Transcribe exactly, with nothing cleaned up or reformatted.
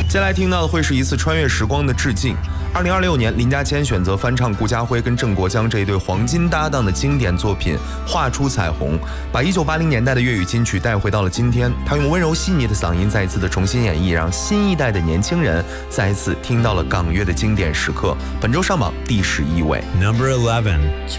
接下来听到的会是一次穿越时光的致敬。二零二六年，林家谦选择翻唱顾嘉辉跟郑国江这一对黄金搭档的经典作品《画出彩虹》，把一九八零年代的粤语金曲带回到了今天。他用温柔细腻的嗓音再一次的重新演绎，让新一代的年轻人再一次听到了港乐的经典时刻。本周上榜第十一位 Number eleven